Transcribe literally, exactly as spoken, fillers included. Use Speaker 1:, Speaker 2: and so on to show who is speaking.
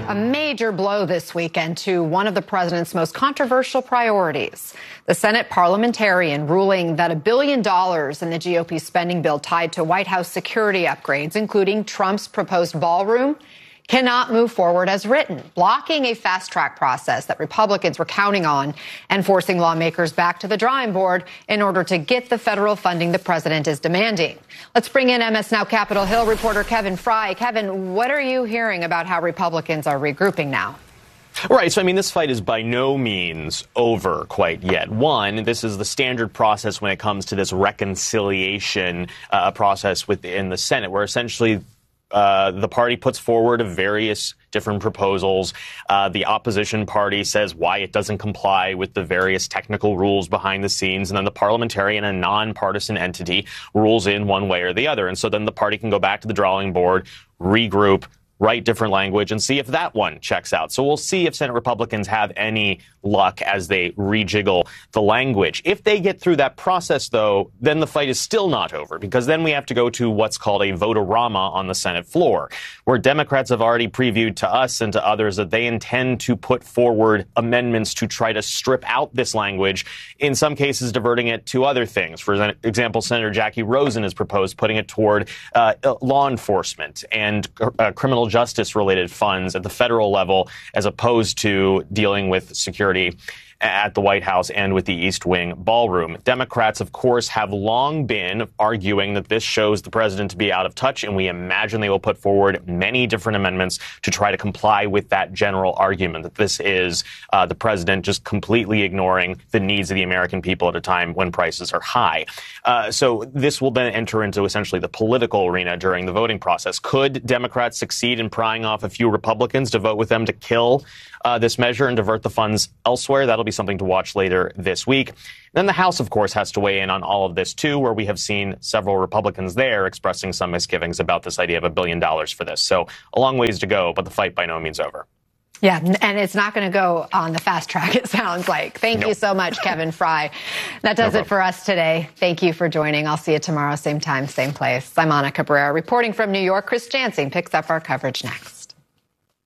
Speaker 1: A major blow this weekend to one of the president's most controversial priorities. The Senate parliamentarian ruling that a billion dollars in the G O P spending bill tied to White House security upgrades, including Trump's proposed ballroom, cannot move forward as written, blocking a fast-track process that Republicans were counting on and forcing lawmakers back to the drawing board in order to get the federal funding the president is demanding. Let's bring in M S Now Capitol Hill reporter Kevin Fry. Kevin, what are you hearing about how Republicans are regrouping now?
Speaker 2: Right. So, I mean, this fight is by no means over quite yet. One, this is the standard process when it comes to this reconciliation uh, process within the Senate, where essentially Uh, the party puts forward various different proposals. Uh, the opposition party says why it doesn't comply with the various technical rules behind the scenes. And then the parliamentarian, a nonpartisan entity, rules in one way or the other. And so then the party can go back to the drawing board, regroup, write different language, and see if that one checks out. So we'll see if Senate Republicans have any luck as they rejiggle the language. If they get through that process, though, then the fight is still not over, because then we have to go to what's called a vote-a-rama on the Senate floor, where Democrats have already previewed to us and to others that they intend to put forward amendments to try to strip out this language, in some cases diverting it to other things. For example, Senator Jackie Rosen has proposed putting it toward uh, law enforcement and uh, criminal justice-related funds at the federal level, as opposed to dealing with security at the White House and with the East Wing ballroom. Democrats, of course, have long been arguing that this shows the president to be out of touch, and we imagine they will put forward many different amendments to try to comply with that general argument, that this is uh, the president just completely ignoring the needs of the American people at a time when prices are high. Uh, so this will then enter into essentially the political arena during the voting process. Could Democrats succeed in prying off a few Republicans to vote with them to kill uh, this measure and divert the funds elsewhere? That'll be something to watch later this week. Then the House, of course, has to weigh in on all of this, too, where we have seen several Republicans there expressing some misgivings about this idea of a billion dollars for this. So a long ways to go, but the fight by no means over.
Speaker 1: Yeah, and it's not going to go on the fast track, it sounds like. Thank nope. you so much, Kevin Fry. That does no it for us today. Thank you for joining. I'll see you tomorrow, same time, same place. I'm Anna Cabrera reporting from New York. Chris Jansing picks up our coverage next.